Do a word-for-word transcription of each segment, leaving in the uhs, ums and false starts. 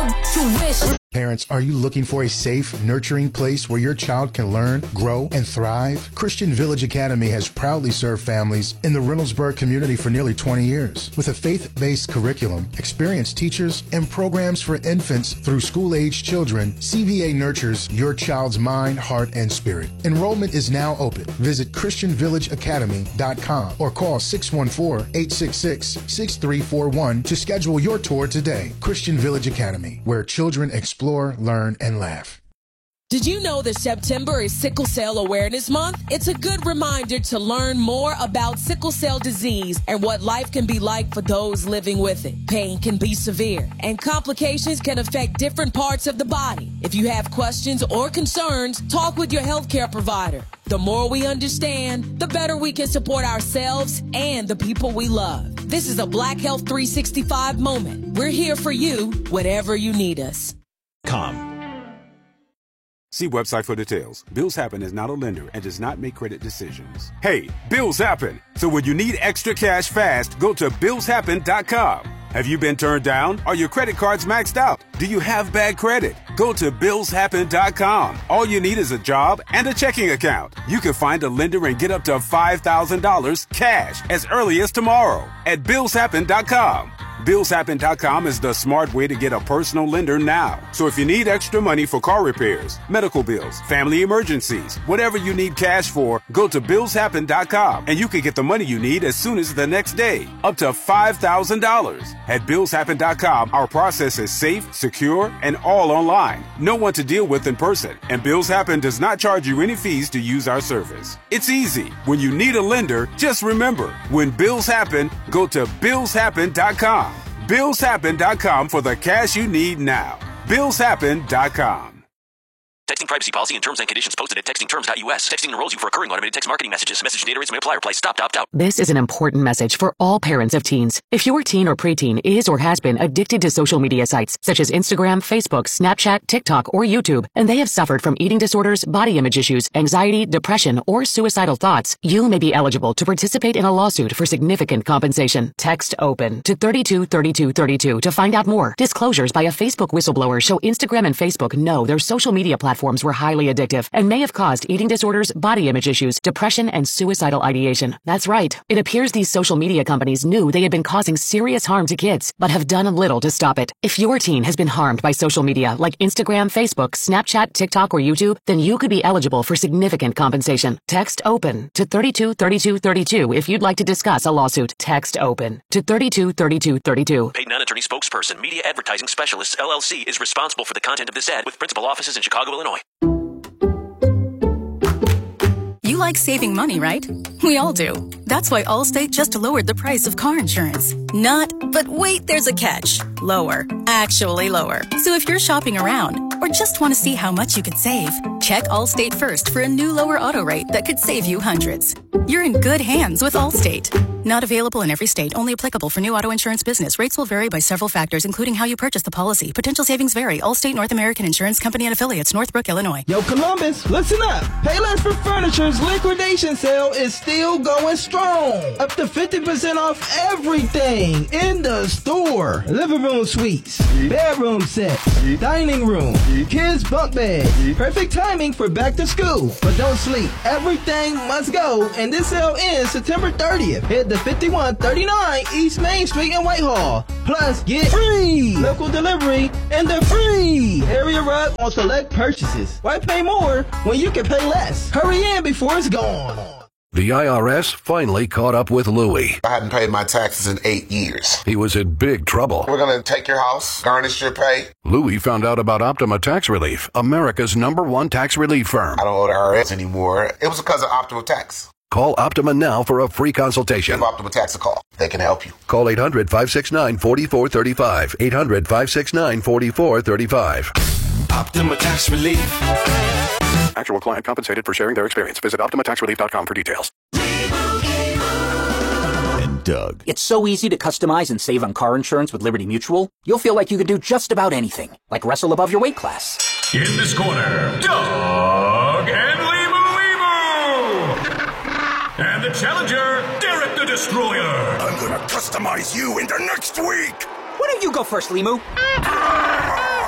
world you wish. Parents, are you looking for a safe, nurturing place where your child can learn, grow, and thrive? Christian Village Academy has proudly served families in the Reynoldsburg community for nearly twenty years. With a faith-based curriculum, experienced teachers, and programs for infants through school-age children, C V A nurtures your child's mind, heart, and spirit. Enrollment is now open. Visit Christian Village Academy dot com or call six one four, eight six six, six three four one to schedule your tour today. Christian Village Academy, where children explore Explore, learn, and laugh. Did you know that September is Sickle Cell Awareness Month? It's a good reminder to learn more about sickle cell disease and what life can be like for those living with it. Pain can be severe, and complications can affect different parts of the body. If you have questions or concerns, talk with your healthcare provider. The more we understand, the better we can support ourselves and the people we love. This is a Black Health three sixty-five moment. We're here for you, whenever you need us. Com. See website for details. Bills Happen is not a lender and does not make credit decisions. Hey, bills happen. So when you need extra cash fast, go to bills happen dot com. Have you been turned down? Are your credit cards maxed out? Do you have bad credit? Go to bills happen dot com. All you need is a job and a checking account. You can find a lender and get up to five thousand dollars cash as early as tomorrow at bills happen dot com. bills happen dot com is the smart way to get a personal lender now. So if you need extra money for car repairs, medical bills, family emergencies, whatever you need cash for, go to bills happen dot com and you can get the money you need as soon as the next day, up to five thousand dollars. At bills happen dot com, our process is safe, secure, and all online. No one to deal with in person, and Bills Happen does not charge you any fees to use our service. It's easy. When you need a lender, just remember, when bills happen, go to bills happen dot com. bills happen dot com for the cash you need now. bills happen dot com. Texting privacy policy and terms and conditions posted at texting terms dot U S. Texting enrolls you for recurring automated text marketing messages. Message data rates may apply or apply. Stop to opt out. This is an important message for all parents of teens. If your teen or preteen is or has been addicted to social media sites such as Instagram, Facebook, Snapchat, TikTok, or YouTube, and they have suffered from eating disorders, body image issues, anxiety, depression, or suicidal thoughts, you may be eligible to participate in a lawsuit for significant compensation. Text OPEN to thirty-two thirty-two thirty-two to find out more. Disclosures by a Facebook whistleblower show Instagram and Facebook know their social media platforms were highly addictive and may have caused eating disorders, body image issues, depression, and suicidal ideation. That's right. It appears these social media companies knew they had been causing serious harm to kids, but have done little to stop it. If your teen has been harmed by social media like Instagram, Facebook, Snapchat, TikTok, or YouTube, then you could be eligible for significant compensation. Text OPEN to thirty-two thirty-two thirty-two if you'd like to discuss a lawsuit. Text OPEN to thirty-two thirty-two thirty-two. Paid non-attorney spokesperson, Media Advertising Specialists, L L C, is responsible for the content of this ad with principal offices in Chicago, Illinois. You like saving money, right? We all do. That's why Allstate just lowered the price of car insurance. Not, but wait, there's a catch. Lower. Actually lower. So if you're shopping around or just want to see how much you could save, check Allstate first for a new lower auto rate that could save you hundreds. You're in good hands with Allstate. Not available in every state. Only applicable for new auto insurance business. Rates will vary by several factors, including how you purchase the policy. Potential savings vary. Allstate North American Insurance Company and Affiliates, Northbrook, Illinois. Yo, Columbus, listen up. Payless for Furniture's liquidation sale is still going strong. Up to fifty percent off everything in the store. Living room suites, bedroom sets, dining room, kids bunk beds. Perfect timing for back to school. But don't sleep. Everything must go, and this sale ends September thirtieth. Head to fifty-one thirty-nine East Main Street in Whitehall. Plus, get free local delivery and the free area rug on select purchases. Why pay more when you can pay less? Hurry in before it's gone. The I R S finally caught up with Louie. I hadn't paid my taxes in eight years. He was in big trouble. We're going to take your house, garnish your pay. Louie found out about Optima Tax Relief, America's number one tax relief firm. I don't owe the I R S anymore. It was because of Optima Tax. Call Optima now for a free consultation. Give Optima Tax a call. They can help you. Call eight hundred, five six nine, four four three five. eight hundred, five six nine, four four three five. Optima Tax Relief. Actual client compensated for sharing their experience. Visit optima tax relief dot com for details. And Doug. It's so easy to customize and save on car insurance with Liberty Mutual. You'll feel like you could do just about anything, like wrestle above your weight class. In this corner, Doug and Limu Limu. And the challenger, Derek the Destroyer. I'm gonna customize you into next week. Why don't you go first, Limu?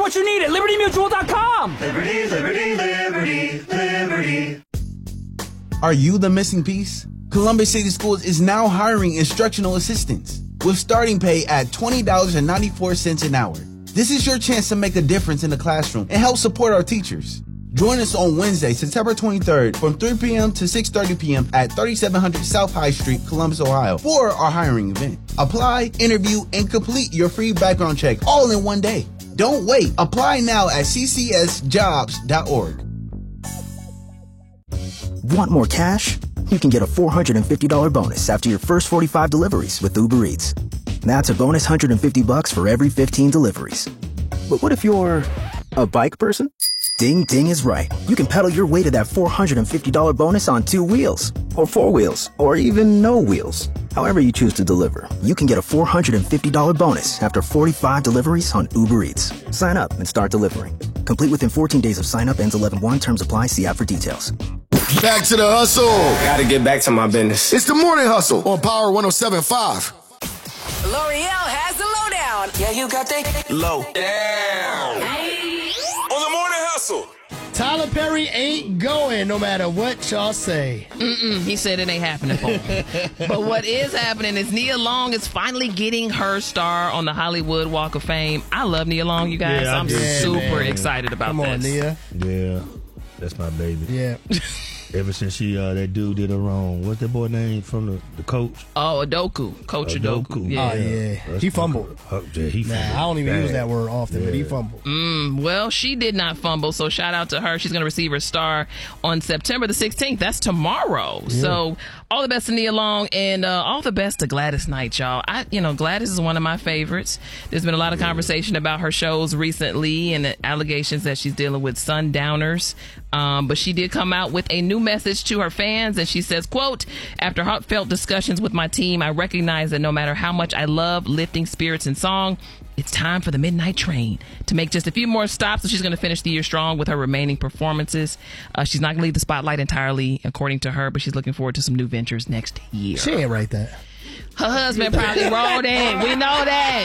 what you need at Liberty Mutual dot com. Liberty, liberty, liberty, liberty. Are you the missing piece? Columbus City Schools is now hiring instructional assistants with starting pay at twenty dollars and ninety-four cents an hour. This is your chance to make a difference in the classroom and help support our teachers. Join us on Wednesday, September twenty-third from three p.m. to six thirty p.m. at thirty-seven hundred South High Street, Columbus, Ohio for our hiring event. Apply, interview, and complete your free background check all in one day. Don't wait. Apply now at c c s jobs dot org. Want more cash? You can get a four hundred fifty dollars bonus after your first forty-five deliveries with Uber Eats. That's a bonus one hundred fifty bucks for every fifteen deliveries. But what if you're a bike person? Ding Ding is right. You can pedal your way to that four hundred fifty dollars bonus on two wheels, or four wheels, or even no wheels. However you choose to deliver, you can get a four hundred fifty dollars bonus after forty-five deliveries on Uber Eats. Sign up and start delivering. Complete within fourteen days of sign up. Ends eleven one. Terms apply. See app for details. Back to the hustle. Gotta get back to my business. It's the morning hustle on Power one oh seven point five. L'Oreal has the lowdown. Yeah, you got that low down. On the morning hustle. Tyler Perry ain't going no matter what y'all say. Mm-mm, he said it ain't happening for him. But what is happening is Nia Long is finally getting her star on the Hollywood Walk of Fame. I love Nia Long, you guys. Yeah, I'm yeah, super man. excited about Come on, this. Nia. Yeah, that's my baby. Yeah. Ever since she uh, that dude did her wrong. What's that boy name from the, the coach? Oh, Adoku. Coach Adoku. Adoku. Yeah. Oh, yeah. That's He fumbled. Uh, yeah, he Nah, fumbled. I don't even bad. use that word often, yeah. but he fumbled. Mm, well, she did not fumble, so shout out to her. She's going to receive her star on September the sixteenth. That's tomorrow. Yeah. So all the best to Nia Long, and uh, all the best to Gladys Knight, y'all. I, you know, Gladys is one of my favorites. There's been a lot of conversation about her shows recently and the allegations that she's dealing with sundowners. Um, but she did come out with a new message to her fans, and she says, quote, after heartfelt discussions with my team, I recognize that no matter how much I love lifting spirits in song, it's time for the Midnight Train to make just a few more stops. So she's going to finish the year strong with her remaining performances. Uh, she's not going to leave the spotlight entirely, according to her, but she's looking forward to some new ventures next year. She ain't write that. Her husband probably wrote it. We know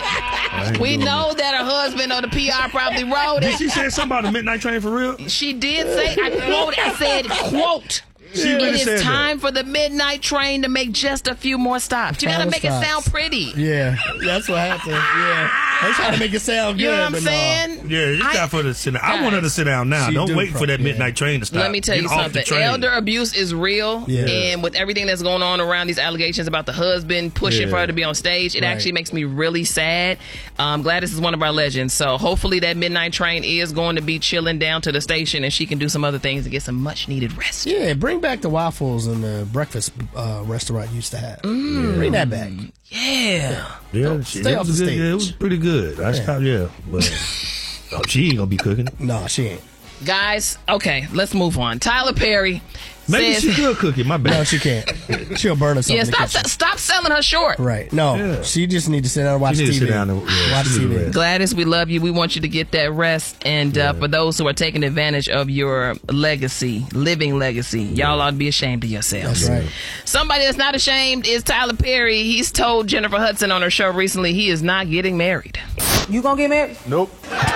that. We know that her husband or the P R probably wrote it. Did she say something about the Midnight Train for real? She did say, I quote, I said, quote, She really it said is that. time for the Midnight Train to make just a few more stops. You got to Final make stops. it sound pretty. Yeah, that's what happened. Yeah. They trying to make it sound good. You know what I'm but no. saying? Yeah, it's I- time for her to sit down. I want her to sit down now. She Don't do wait for probably, that Midnight Train to stop. Let me tell Get you off the something. train. Elder abuse is real. Yeah. And with everything that's going on around these allegations about the husband pushing Yeah. for her to be on stage, it Right. actually makes me really sad. Um, Gladys is one of our legends. So hopefully that Midnight Train is going to be chilling down to the station and she can do some other things to get some much needed rest. Yeah, bring back the waffles and the breakfast uh, restaurant used to have. Mm. Bring that back. Yeah. Yeah, she, Stay it off was the good. stage. Yeah, it was pretty good. I Yeah. stopped, yeah, but oh, she ain't gonna be cooking it. No, she ain't. Guys, okay, let's move on. Tyler Perry Maybe says, she could cook it. My bad. No, she can't. She'll burn herself. yeah, in the stop, kitchen. stop selling her short. Right. No, Yeah. she just need to sit down and watch She need T V. to sit down and yeah, watch she need T V. to rest. Gladys, we love you. We want you to get that rest. And uh, for those who are taking advantage of your legacy, living legacy, y'all ought to be ashamed of yourselves. That's right. Somebody that's not ashamed is Tyler Perry. He's told Jennifer Hudson on her show recently he is not getting married. You gonna get married? Nope.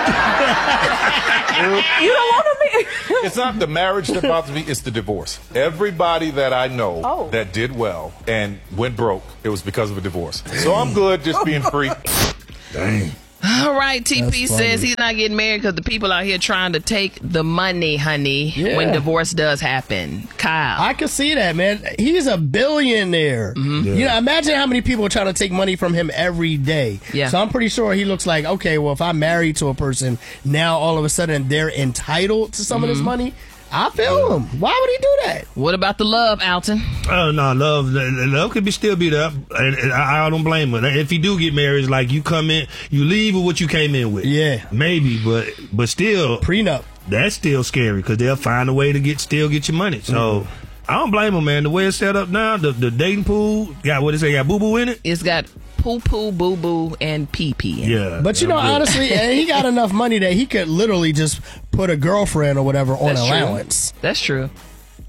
You don't want to be. It's not the marriage that bothers me, it's the divorce. Everybody that I know Oh. that did well and went broke, it was because of a divorce. So I'm good just being free. Dang. All right, T P That's funny. says he's not getting married because the people out here trying to take the money, honey, Yeah. when divorce does happen. Kyle. I can see that, man. He's a billionaire. Mm-hmm. Yeah. You know, imagine how many people are trying to take money from him every day. Yeah. So I'm pretty sure he looks like, okay, well, if I'm married to a person, now all of a sudden they're entitled to some of Mm-hmm. this money. I feel him. Why would he do that? What about the love, Alton? Oh no, love, love could be still beat up, and, and I, I don't blame her. If you do get married, it's like you come in, you leave with what you came in with. Yeah. maybe, but but still, Prenup. that's still scary because they'll find a way to get still get your money. So I don't blame them, man. The way it's set up now, the, the dating pool got what it say, got boo boo in it. It's got poo poo, boo boo, and pee pee. Yeah, But you know, yeah. honestly, and he got enough money that he could literally just put a girlfriend or whatever on That's true. allowance. That's true.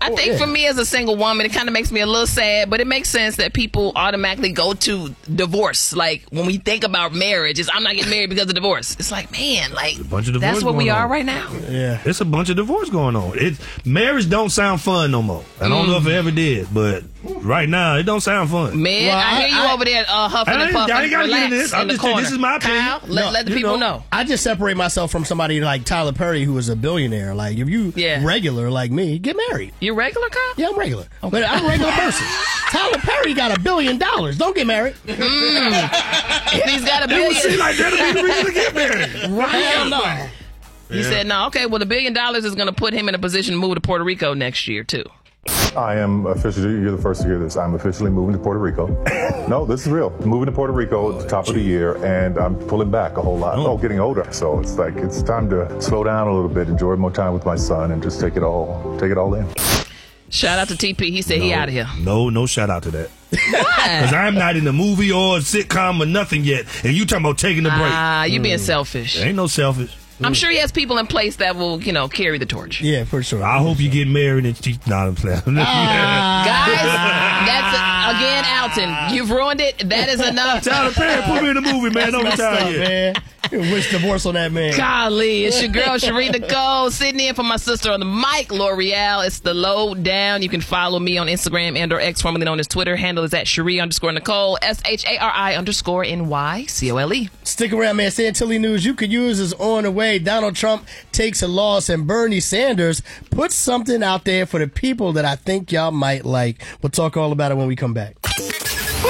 I Oh, think yeah. for me as a single woman, it kind of makes me a little sad, but it makes sense that people automatically go to divorce. Like when we think about marriage, it's I'm not getting married because of divorce. It's like, man, like A bunch of divorce that's what we going are on. right now. Yeah. It's a bunch of divorce going on. It marriage don't sound fun no more. I don't know if it ever did, but right now it don't sound fun. Man, Well, I hear you I- over there uh, huffing I and ain't- puffing. I ain't gotta get Relax into this. I'm in the just saying, corner. this is my opinion. Kyle, let, No, let the you people know, know. I just separate myself from somebody like Tyler Perry, who is a billionaire. Like, if you Yeah. regular like me, get married. You regular, Kyle? Yeah, I'm regular. But I'm a regular person. Tyler Perry got a billion dollars. Don't get married. Mm. He's got a It would seem billion. like that'll be the reason to get married. Hell no. He said, no, okay, well, the billion dollars is going to put him in a position to move to Puerto Rico next year, too. I am officially, you're the first to hear this, I'm officially moving to Puerto Rico. No, this is real. Moving to Puerto Rico at the top of the year, and I'm pulling back a whole lot. Oh, getting older. So it's like, it's time to slow down a little bit, enjoy more time with my son, and just take it all, take it all in. Shout out to T P. He said he out of here. No, no shout out to that. Why? Because I'm not in the movie or sitcom or nothing yet. And you talking about taking a break. Ah, you being selfish. Ain't no selfish. I'm sure he has people in place that will, you know, carry the torch. Yeah, for sure. I hope you get married and she, nah, I'm playing. Guys, that's a, again, Alton. You've ruined it. That is enough. Tyler Perry, put me in the movie, man. Don't Messed retire up, yet. man. Wish divorce on that man. Golly, it's your girl, Cherie Nicole, sitting in for my sister on the mic, L'Oreal. It's the Lowdown. You can follow me on Instagram and or X, formerly known as Twitter. Handle is at Cherie underscore Nicole, S H A R I underscore N Y C O L E. Stick around, man. Santilli News you could use is on the way. Donald Trump takes a loss, and Bernie Sanders puts something out there for the people that I think y'all might like. We'll talk all about it when we come back.